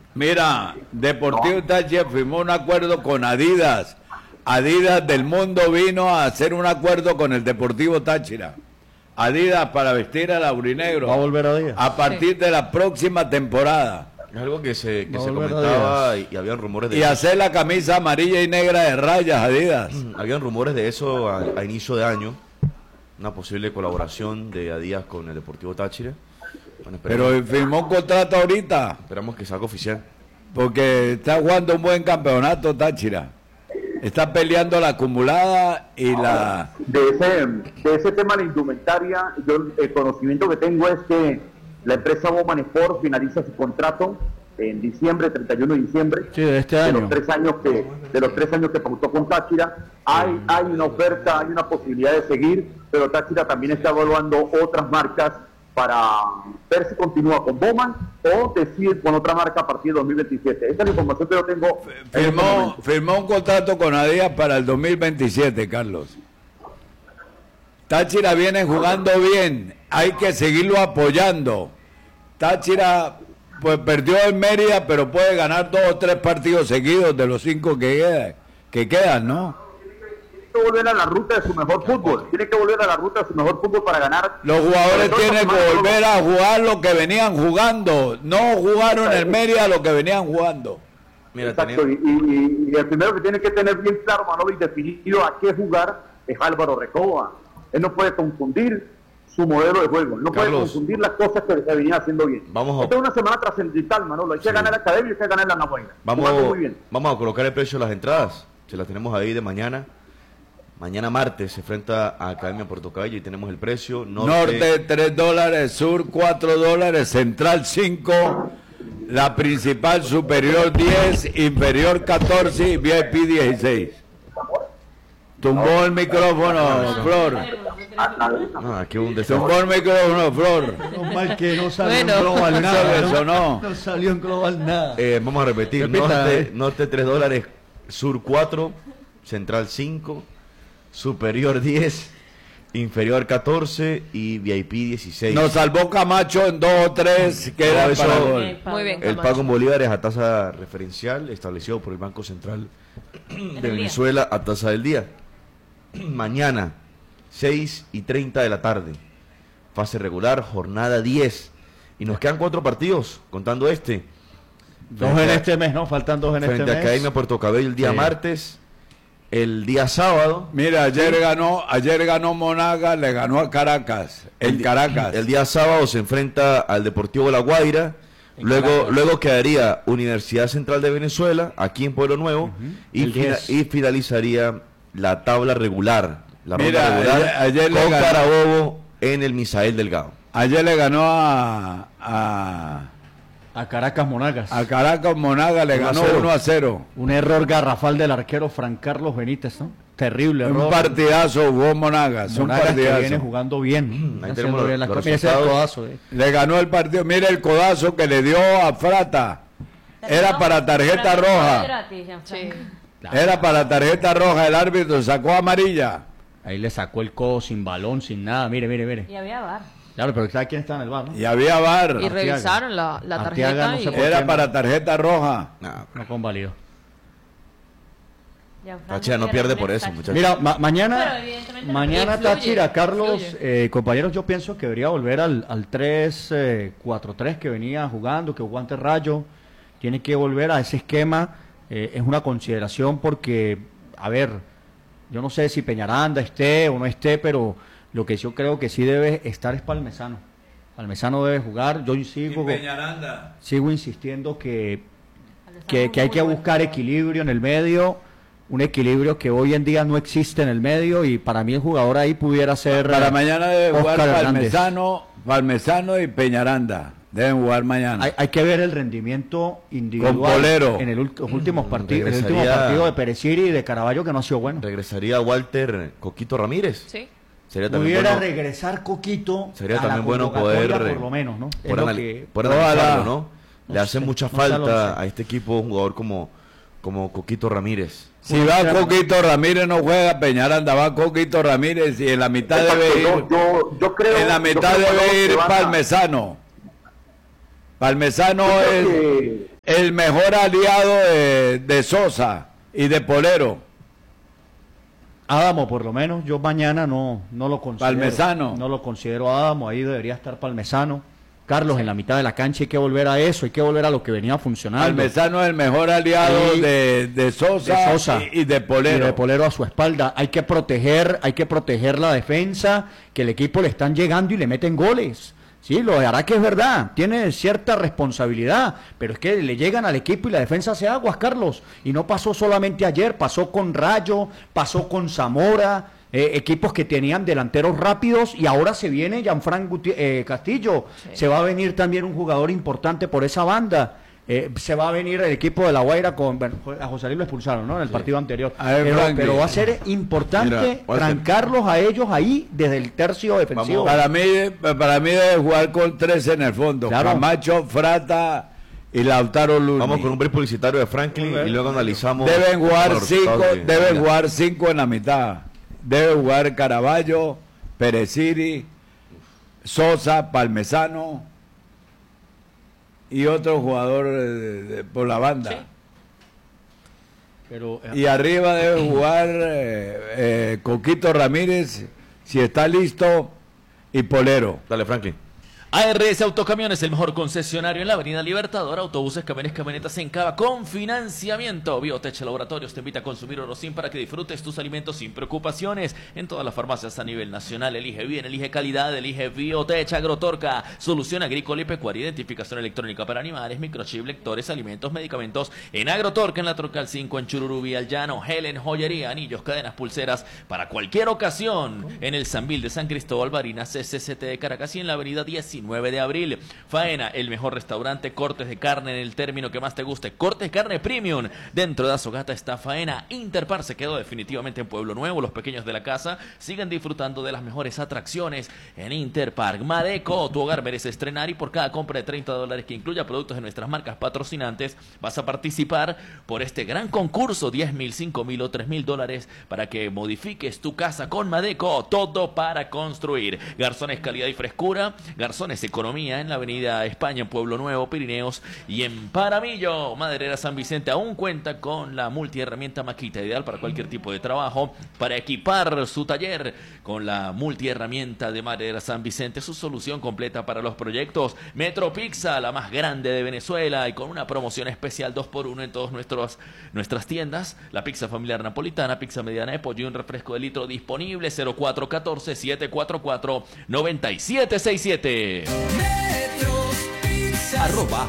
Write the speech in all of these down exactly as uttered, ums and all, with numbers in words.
Mira, Deportivo Táchira firmó un acuerdo con Adidas. Adidas del Mundo vino a hacer un acuerdo con el Deportivo Táchira. Adidas para vestir al aurinegro. ¿Va a volver a Adidas? A partir sí. de la próxima temporada. Es algo que se, que se comentaba y, y habían rumores de y eso. Y hacer la camisa amarilla y negra de rayas, Adidas. Habían rumores de eso a, a inicio de año. Una posible colaboración de Adidas con el Deportivo Táchira. Bueno, pero firmó un contrato ahorita. Esperamos que salga oficial. Porque está jugando un buen campeonato Táchira. Está peleando la acumulada y la... De ese, de ese tema de la indumentaria, yo el conocimiento que tengo es que la empresa Bowman Sport finaliza su contrato en diciembre, treinta y uno de diciembre. Sí, de este año. De los tres años que, de los tres años que pautó con Táchira. Hay, hay una oferta, hay una posibilidad de seguir, pero Táchira también está evaluando otras marcas para ver si continúa con Bowman o decide con otra marca a partir de dos mil veintisiete. Esa es la información que yo tengo. Firmó, firmó un contrato con Adidas para el dos mil veintisiete, Carlos. Táchira viene jugando bien, hay que seguirlo apoyando. Táchira pues perdió en Mérida, pero puede ganar dos o tres partidos seguidos de los cinco que, queda, que quedan, ¿no? Que volver a la ruta de su mejor fútbol, tiene que volver a la ruta de su mejor fútbol para ganar. Los jugadores tienen que volver a jugar lo que venían jugando, no jugaron en Mérida lo que venían jugando. Mira, exacto, y, y, y el primero que tiene que tener bien claro, Manolo, y definido a qué jugar es Álvaro Recoba. Él no puede confundir su modelo de juego, no Carlos, puede confundir las cosas que se venían haciendo bien. Vamos a... Esta es una semana trascendental, Manolo, hay que sí. ganar la academia y hay que ganar la Nahuayla. Vamos, muy bien. Vamos a colocar el precio de las entradas, se las tenemos ahí de mañana. Mañana martes se enfrenta a Academia Puerto Cabello y tenemos el precio. Norte, Norte tres dólares, Sur cuatro dólares, Central cinco, la principal superior diez, inferior catorce y V I P dieciséis. Tumbó el micrófono, Flor. No, aquí un desastre. Tumbó el micrófono, Flor. No mal que no salió bueno, en global nada. No, no. no salió en global nada. Eh, vamos a repetir. Norte, norte tres dólares, Sur cuatro, Central cinco. Superior diez, inferior catorce y V I P dieciséis. Nos salvó Camacho en dos o tres que era eso, para gol. Muy bien, el pago en bolívares a tasa referencial establecido por el Banco Central de Venezuela a tasa del día. Mañana, seis y treinta de la tarde. Fase regular, jornada diez. Y nos quedan cuatro partidos, contando este. Dos en este mes, ¿no? Faltan dos en este mes. Frente a Academia Puerto Cabello el día sí. martes. El día sábado. Mira, ayer sí. ganó, ayer ganó Monaga, le ganó a Caracas, en el, Caracas. El día sábado se enfrenta al Deportivo La Guaira, en luego Caracas. Luego quedaría Universidad Central de Venezuela, aquí en Pueblo Nuevo, uh-huh. y, fina, y finalizaría la tabla regular, la Mira, ronda regular, ayer, ayer con Carabobo en el Misael Delgado. Ayer le ganó a... a A Caracas Monagas. A Caracas Monagas le ganó uno a cero. Un error garrafal del arquero Fran Carlos Benítez, ¿no? Terrible error. Un partidazo jugó Monagas. Monagas un partidazo. que viene jugando bien. Ahí tenemos bien los, los ese codazo, eh. Le ganó el partido. Mire el codazo que le dio a Frata. Era para tarjeta roja. Sí. Era para tarjeta roja. El árbitro sacó amarilla. Ahí le sacó el codo sin balón, sin nada. Mire, mire, mire. Y había V A R. Claro, pero ¿sabe quién está en el V A R, no? Y había V A R. Y revisaron la, la tarjeta. Arteaga, no sé y... Era para tarjeta roja. No, no convalido. Táchira no pierde por eso, muchachos. Mira, ma mañana, mañana influye, Táchira, Carlos, eh, compañeros, yo pienso que debería volver al, al tres cuatro tres que venía jugando, que jugó ante Rayo. Tiene que volver a ese esquema. Eh, es una consideración porque, a ver, yo no sé si Peñaranda esté o no esté, pero lo que yo creo que sí debe estar es Palmesano. Palmesano debe jugar. Yo sigo, sigo insistiendo que, que, que hay que buscar equilibrio en el medio. Un equilibrio que hoy en día no existe en el medio y para mí el jugador ahí pudiera ser... Para mañana debe Oscar jugar Palmesano, Palmesano y Peñaranda. Deben jugar mañana. Hay, hay que ver el rendimiento individual con Polero. En el, los últimos partidos, el último partido de Pereciri y de Caraballo que no ha sido bueno. ¿Regresaría Walter Coquito Ramírez? Sí. Sería Pudiera bueno, regresar Coquito. Sería también bueno poder... Por lo menos, ¿no? Por, anal que, por analizarlo, ¿no? No Le hace sé, mucha no falta a este equipo un jugador como, como Coquito Ramírez. Si va Coquito Ramírez no juega Peñaranda, va Coquito Ramírez y en la mitad debe ir, yo, yo, yo creo, en la mitad yo creo debe ir que Palmesano. Palmesano es, que... es el mejor aliado de, de Sosa y de Polero. Adamo, por lo menos, yo mañana no, no lo considero. Palmesano. No lo considero Adamo, ahí debería estar Palmesano. Carlos, en la mitad de la cancha hay que volver a eso, hay que volver a lo que venía funcionando. Palmesano es el mejor aliado y, de, de, Sosa de Sosa y, y de Polero. Y de Polero a su espalda. Hay que proteger, hay que proteger la defensa, que el equipo le están llegando y le meten goles. Sí, lo de Araque es verdad, tiene cierta responsabilidad, pero es que le llegan al equipo y la defensa hace aguas, Carlos. Y no pasó solamente ayer, pasó con Rayo, pasó con Zamora. Eh, equipos que tenían delanteros rápidos y ahora se viene Gianfran eh, Castillo, sí. Se va a venir también un jugador importante por esa banda, eh, se va a venir el equipo de La Guaira con, bueno, a José Luis lo expulsaron, ¿no? En el sí. partido anterior, ver, pero, pero va a ser importante Mira, trancarlos a ellos ahí desde el tercio defensivo. Para mí, para mí debe jugar con tres en el fondo, claro. Camacho, Frata y Lautaro Luz. Vamos con un break publicitario de Franklin y luego analizamos. Deben jugar cinco, deben jugar cinco en la mitad. Debe jugar Caraballo, Pereciri, Sosa, Palmesano y otro jugador de, de, por la banda. Sí. Pero, eh, y arriba debe jugar eh, eh, Coquito Ramírez, si está listo, y Polero. Dale, Franklin. A R S Autocamiones, el mejor concesionario en la avenida Libertador, autobuses, camiones, camionetas en Cava con financiamiento. Biotech Laboratorios te invita a consumir Orosin para que disfrutes tus alimentos sin preocupaciones. En todas las farmacias a nivel nacional, elige bien, elige calidad, elige Biotech. Agrotorca, solución agrícola y pecuaria, identificación electrónica para animales, microchip, lectores, alimentos, medicamentos. En Agrotorca, en la Trocal cinco, en Chururubí, al Llano. Helen, joyería, anillos, cadenas, pulseras, para cualquier ocasión. En el Sambil de San Cristóbal, Barinas, C C C T de Caracas y en la avenida diecinueve de abril. Faena, el mejor restaurante, cortes de carne en el término que más te guste. Cortes de carne premium. Dentro de Azogata está Faena. Interpar se quedó definitivamente en Pueblo Nuevo. Los pequeños de la casa siguen disfrutando de las mejores atracciones en Interpark. Madeco, tu hogar merece estrenar y por cada compra de treinta dólares que incluya productos de nuestras marcas patrocinantes vas a participar por este gran concurso. diez mil, cinco mil o tres mil dólares para que modifiques tu casa con Madeco. Todo para construir. Garzones, calidad y frescura. Garzones, economía en la avenida España, en Pueblo Nuevo, Pirineos y en Paramillo. Maderera San Vicente aún cuenta con la multiherramienta Maquita, ideal para cualquier tipo de trabajo, para equipar su taller con la multiherramienta de Maderera San Vicente, su solución completa para los proyectos. Metro Pizza, la más grande de Venezuela y con una promoción especial dos por uno en todas nuestras tiendas. La pizza familiar napolitana, pizza mediana de pollo y un refresco de litro disponible. Cero cuatro uno cuatro, siete cuatro cuatro, nueve siete seis siete. Metros Pizzas. Arroba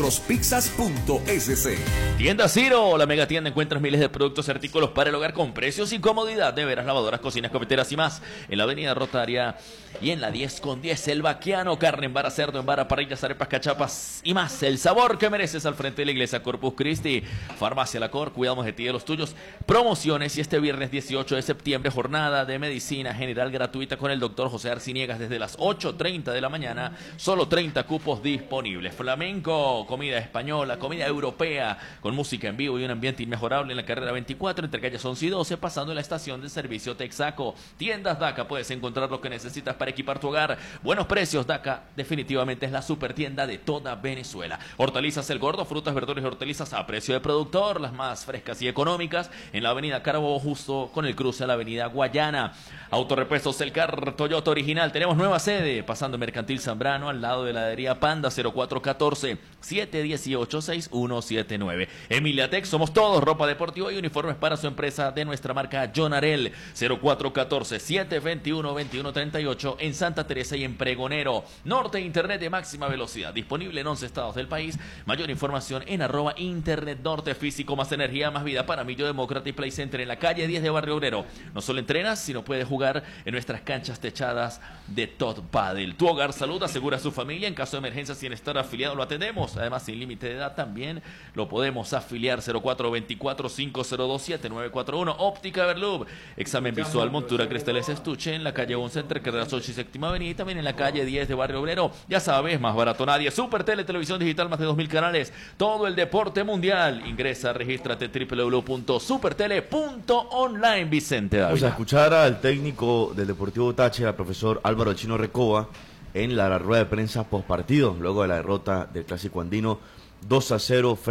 metrospizzas.sc. Tienda Ciro, la mega tienda, encuentras miles de productos y artículos para el hogar con precios y comodidad. Neveras, lavadoras, cocinas, cafeteras y más. En la avenida Rotaria y en la diez con diez, El Baquiano. Carne en vara, cerdo en vara, parrillas, arepas, cachapas y más. El sabor que mereces al frente de la iglesia Corpus Christi. Farmacia La Cor, cuidamos de ti y de los tuyos. Promociones y este viernes dieciocho de septiembre, jornada de medicina general gratuita con el doctor José Arciniegas desde las ocho treinta de la mañana. Solo treinta cupos disponibles. Flamenco, comida española, comida europea, con música en vivo y un ambiente inmejorable en la carrera veinticuatro entre calles once y doce, pasando en la estación de servicio Texaco. Tiendas Daca, puedes encontrar lo que necesitas para equipar tu hogar. Buenos precios. Daca definitivamente es la super tienda de toda Venezuela. Hortalizas El Gordo, frutas, verduras y hortalizas a precio de productor, las más frescas y económicas, en la avenida Carabobo, justo con el cruce a la avenida Guayana. Autorepuestos El Car, Toyota original, tenemos nueva sede, pasando Mercantil Zambrano, al lado de la heladería Panda. Cero cuatro uno cuatro, siete uno ocho, seis uno siete nueve. Emiliatec, somos todos, ropa deportiva y uniformes para su empresa de nuestra marca Jonarel. Cero cuatro uno cuatro, siete dos uno, dos uno tres ocho en Santa Teresa y en Pregonero. Norte, internet de máxima velocidad, disponible en once estados del país. Mayor información en arroba internet norte. Físico, más energía, más vida para Millo Demócrata y Play Center en la calle diez de Barrio Obrero. No solo entrenas, sino puedes jugar en nuestras canchas techadas de Todd Paddle. Tu Hogar Salud asegura a su familia en caso de emergencia. Sin estar afiliado lo atendemos, además sin límite de edad también lo podemos afiliar. Cero cuatro dos cuatro, cinco cero dos, siete nueve cuatro uno. Óptica Verlub, examen visual, montura, cristales, estuche en la calle once entre carreras ocho y séptima avenida, y también en la calle diez de Barrio Obrero. Ya sabes, más barato nadie. Super Tele, televisión digital, más de dos mil canales, todo el deporte mundial. Ingresa, regístrate w w w punto supertele punto online. Vicente Dávila. Vamos a escuchar al técnico del Deportivo Táchira, al profesor Álvaro Chino Recoba, en la rueda de prensa post partido, luego de la derrota del Clásico Andino dos a cero